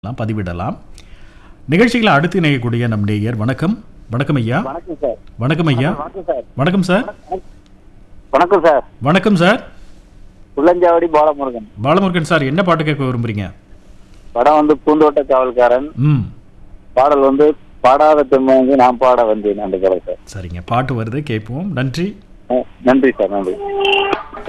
பதிவிடலாம். நிகழ்ச்சிகளை அடுத்து இணையக்கூடிய நம் நேயர். வணக்கம். வணக்கம் ஐயா. வணக்கம் சார். வணக்கம் ஐயா. வணக்கம் சார். வணக்கம் சார். வணக்கம் சார். வணக்கம் சார். உள்ளஞ்சாவடி பாலமுருகன். பாலமுருகன் சார், என்ன பாட்டு கேட்க விரும்புறீங்க? படம் பூந்தோட்ட காவல்காரன். பாடல் பாடாத பெண்மை நான் பாட வந்தேன் அந்த படம் சார். சரிங்க, பாட்டு வருது, கேட்போம். நன்றி. நன்றி சார். நன்றி.